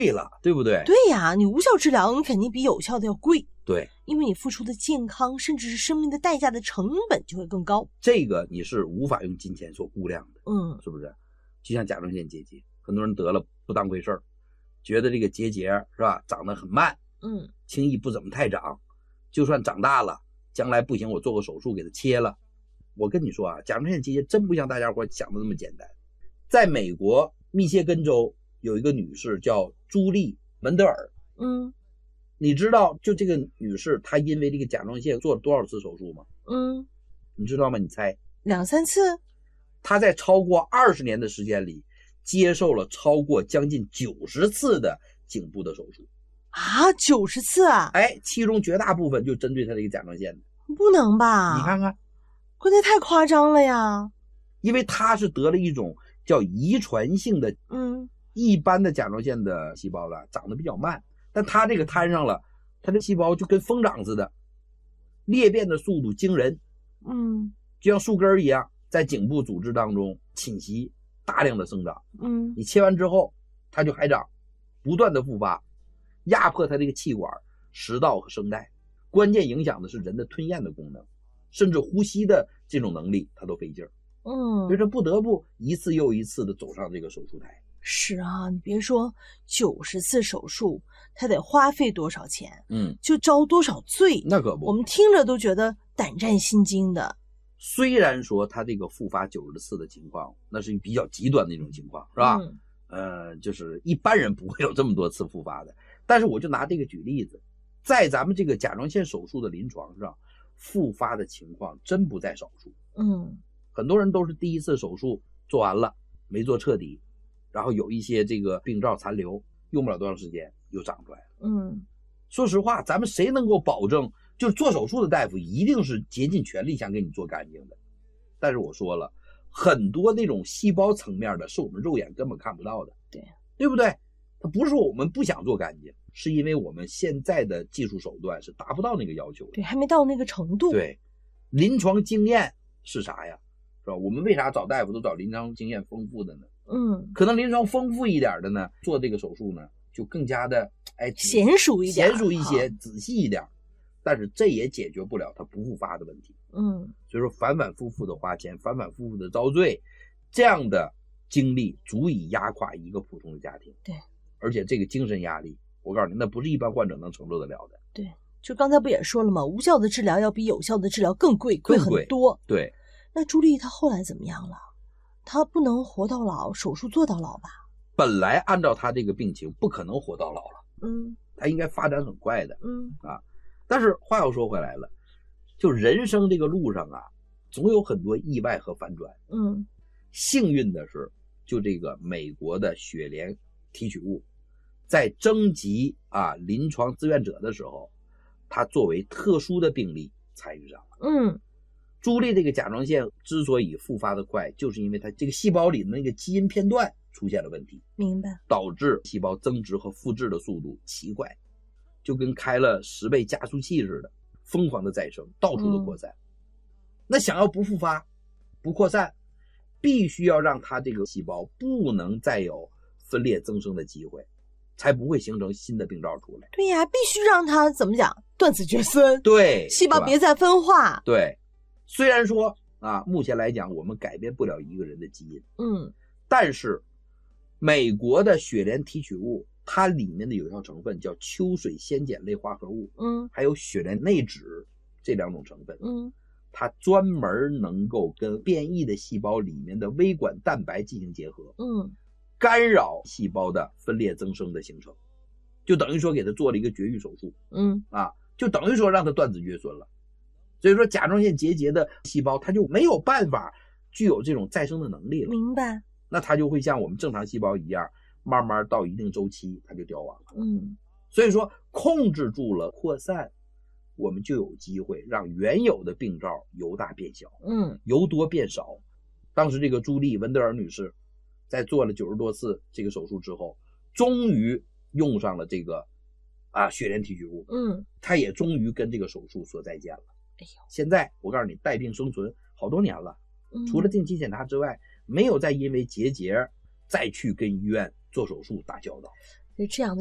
贵了，对不对？ 对呀，你无效治疗，你肯定比有效的要贵。 对， 因为你付出的健康甚至是生命的代价的成本就会更高。 这个你是无法用金钱所估量的，是不是？就像甲状腺结节，很多人得了不当回事儿，觉得这个结节是吧，长得很慢，轻易不怎么太长，就算长大了，将来不行，我做个手术给它切了。我跟你说啊，甲状腺结节真不像大家伙想的那么简单。在美国密歇根州有一个女士叫朱莉·文德尔，你知道就这个女士她因为这个甲状腺做了多少次手术吗？你知道吗？你猜 ？2、3次。 她在超过20年的时间里接受了超过将近90次的颈部的手术啊，90次啊！ 其中绝大部分就针对她这个甲状腺的。 不能吧？ 你看看， 这也太夸张了呀！ 因为她是得了一种叫遗传性的，一般的甲状腺的细胞了长得比较慢，但她这个摊上了，她这细胞就跟疯长似的，裂变的速度惊人，就像树根一样，在颈部组织当中侵袭，大量的生长。你切完之后，它就还长，不断的复发，压迫它这个气管、食道和声带，关键影响的是人的吞咽的功能，甚至呼吸的这种能力，它都费劲儿。所以说不得不一次又一次的走上这个手术台。 是啊，你别说90次手术，他得花费多少钱，就遭多少罪， 那可不， 我们听着都觉得胆战心惊的。 虽然说他这个复发90次的情况，那是比较极端的一种情况，是吧？就是一般人不会有这么多次复发的。但是我就拿这个举例子，在咱们这个甲状腺手术的临床上，复发的情况真不在少数。很多人都是第一次手术做完了没做彻底，然后有一些这个病灶残留，用不了多长时间又长出来了。说实话，咱们谁能够保证就是做手术的大夫一定是竭尽全力想给你做干净的？但是我说了，很多那种细胞层面的是我们肉眼根本看不到的，对不对？它不是说我们不想做干净，是因为我们现在的技术手段是达不到那个要求的， 对，还没到那个程度。 对，临床经验是啥呀？是吧？我们为啥找大夫都找临床经验丰富的呢？可能临床丰富一点的呢，做这个手术呢就更加的娴熟一点， 仔细一点，但是这也解决不了他不复发的问题。所以说反反复复的花钱，反反复复的遭罪，这样的经历足以压垮一个普通的家庭。 对， 而且这个精神压力，我告诉你，那不是一般患者能承受得了的。 对，就刚才不也说了吗？无效的治疗要比有效的治疗更贵很多。 对， 那朱莉她后来怎么样了？她不能活到老，手术做到老吧？ 本来按照她这个病情不可能活到老了，她应该发展很快的，但是话又说回来了，就人生这个路上啊，总有很多意外和反转。幸运的是，就这个美国的血联提取物，在征集临床志愿者的时候，他作为特殊的病例参与上了。朱莉这个甲状腺之所以复发的快，就是因为它这个细胞里的那个基因片段出现了问题， 明白， 导致细胞增殖和复制的速度奇怪，就跟开了10倍加速器似的，疯狂的再生，到处的扩散。那想要不复发、不扩散，必须要让它这个细胞不能再有分裂增生的机会，才不会形成新的病灶出来。 对呀，必须让它怎么讲，断子绝孙。 对， 细胞别再分化。 对，虽然说目前来讲我们改变不了一个人的基因，但是美国的血联提取物，它里面的有效成分叫秋水仙碱类化合物，还有血联内酯这2种成分，它专门能够跟变异的细胞里面的微管蛋白进行结合，干扰细胞的分裂增生的形成，就等于说给它做了一个绝育手术，就等于说让它断子绝孙了。所以说甲状腺结节的细胞它就没有办法具有这种再生的能力了， 明白？ 那它就会像我们正常细胞一样，慢慢到一定周期它就凋亡了。所以说控制住了扩散，我们就有机会让原有的病灶由大变小，由多变少。当时这个朱莉·文德尔女士在做了90多次这个手术之后，终于用上了这个血联提取物，她也终于跟这个手术说再见了。现在我告诉你，带病生存好多年了，除了定期检查之外，没有再因为结节再去跟医院做手术打交道。 所以这样的